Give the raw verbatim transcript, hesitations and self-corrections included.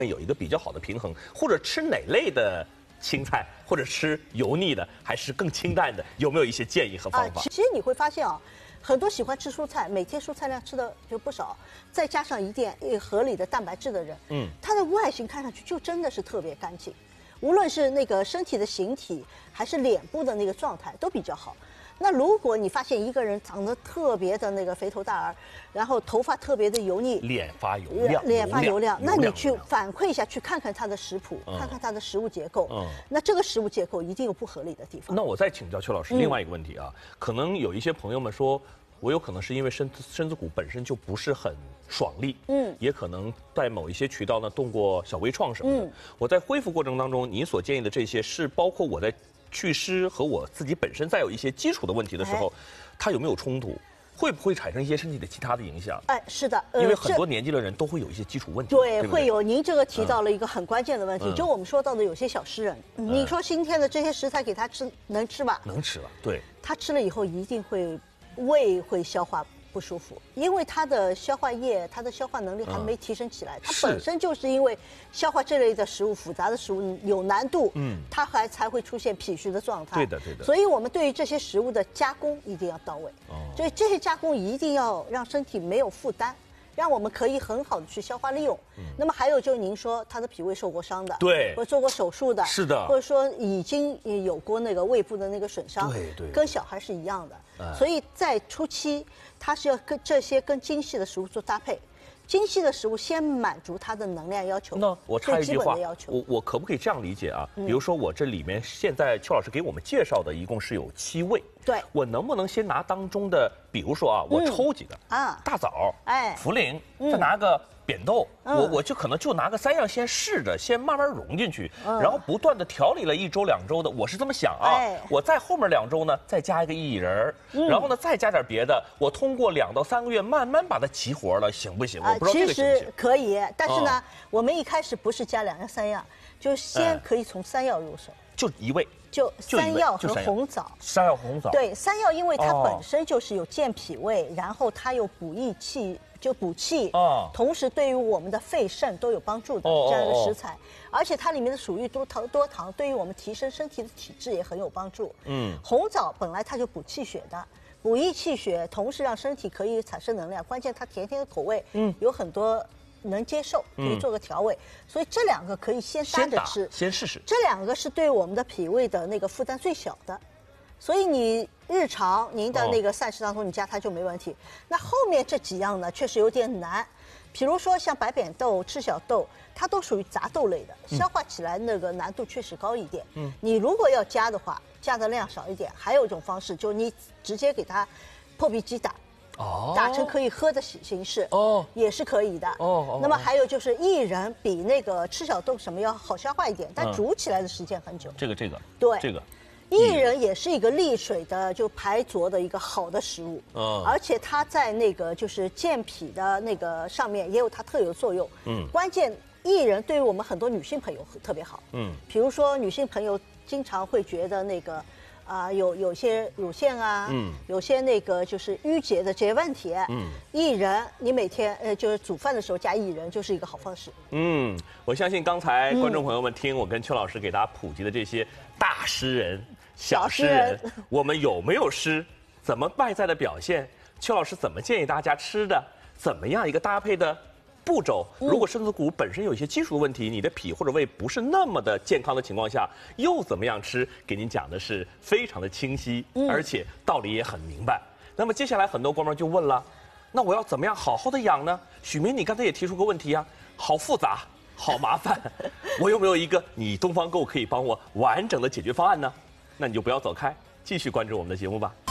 有一个比较好的平衡，或者吃哪类的青菜，或者吃油腻的，还是更清淡的？有没有一些建议和方法？ 啊、其实你会发现啊，很多喜欢吃蔬菜，每天蔬菜量吃的就不少，再加上一点合理的蛋白质的人，嗯，他的外形看上去就真的是特别干净，无论是那个身体的形体，还是脸部的那个状态都比较好。那如果你发现一个人长得特别的那个肥头大耳，然后头发特别的油腻， 脸发油亮， 脸发油亮，那你去亮反馈一下，去看看他的食谱， 嗯看看他的食物结构， 嗯那这个食物结构一定有不合理的地方。 那我再请教邱老师另外一个问题啊， 嗯、 可能有一些朋友们说，我有可能是因为身身子骨本身就不是很爽利，嗯，也可能在某一些渠道呢动过小微创什么的。嗯、我在恢复过程当中，你所建议的这些是包括我在祛湿和我自己本身再有一些基础的问题的时候，哎、它有没有冲突？会不会产生一些身体的其他的影响？ 哎，是的， 呃、因为很多年纪的人都会有一些基础问题。 对， 对对会有。您这个提到了一个很关键的问题，嗯、就我们说到的有些小诗人，嗯、你说今天的这些食材给他吃，能吃吧？ 能吃了，对。 他吃了以后一定会胃会消化不舒服，因为它的消化液、它的消化能力还没提升起来，嗯、它本身就是因为消化这类的食物、复杂的食物有难度，嗯，它还才会出现脾虚的状态。 对的，对的。 所以我们对于这些食物的加工一定要到位，哦，所以这些加工一定要让身体没有负担。让我们可以很好的去消化利用。嗯、那么还有就是您说他的脾胃受过伤的， 对， 或者做过手术的， 是的， 或者说已经有过那个胃部的那个损伤， 对对， 跟小孩是一样的。 哎、 所以在初期，他是要跟这些跟精细的食物做搭配。精细的食物先满足它的能量要求。 那我插一句话， 要求我我可不可以这样理解啊？嗯、比如说我这里面现在邱老师给我们介绍的一共是有七味， 对， 我能不能先拿当中的，比如说啊，我抽几个、嗯、啊，大枣，哎，茯苓，再拿个扁豆，嗯、我我就可能就拿个三样先试着，先慢慢融进去，嗯、然后不断的调理了一周两周的，我是这么想啊。哎、我在后面两周呢，再加一个薏仁，嗯、然后呢再加点别的，我通过两到三个月慢慢把它齐活了，行不行？我不知道这个行不行。 其实可以，但是呢，哦、我们一开始不是加两样三样，就先可以从三药入手， 哎、就一味。 就山药和红枣， 山药和红枣。 对，山药因为它本身就是有健脾胃，哦、然后它有补益气，就补气，哦，同时对于我们的肺肾都有帮助的这样一个食材，哦哦哦而且它里面的鼠域多糖多糖，对于我们提升身体的体质也很有帮助。嗯，红枣本来它就补气血的，补益气血，同时让身体可以产生能量，关键它甜甜的口味，嗯，有很多。能接受，可以做个调味，嗯、所以这两个可以先搭着吃， 先试试。 这两个是对我们的脾胃的那个负担最小的，所以你日常您的那个膳食当中你加它就没问题。哦、那后面这几样呢，确实有点难，比如说像白扁豆、赤小豆，它都属于杂豆类的，嗯、消化起来那个难度确实高一点。嗯，你如果要加的话，加的量少一点。还有一种方式，就是你直接给它破壁机打。哦，打成可以喝的形式哦，也是可以的哦。哦那么还有就是薏仁比那个赤小豆什么要好消化一点，但煮起来的时间很久。 这个这个对这个， 薏仁也是一个利水的，就排浊的一个好的食物。嗯，而且它在那个就是健脾的那个上面也有它特有作用。嗯，关键薏仁对于我们很多女性朋友特别好。嗯，比如说女性朋友经常会觉得那个。啊、呃，有有些乳腺啊，嗯，有些那个就是淤结的这些问题，嗯，薏仁你每天呃就是煮饭的时候加薏仁就是一个好方式。 嗯，我相信刚才观众朋友们听我跟邱老师给大家普及的这些大诗人、小诗人，诗人我们有没有诗？怎么外在的表现？邱老师怎么建议大家吃的？怎么样一个搭配的？步骤，如果身子骨本身有一些基础问题，你的脾或者胃不是那么的健康的情况下，又怎么样吃？给您讲的是非常的清晰，而且道理也很明白。那么接下来很多观众就问了，那我要怎么样好好的养呢？许明，你刚才也提出个问题啊，好复杂，好麻烦，我有没有一个你东方购可以帮我完整的解决方案呢？那你就不要走开，继续关注我们的节目吧。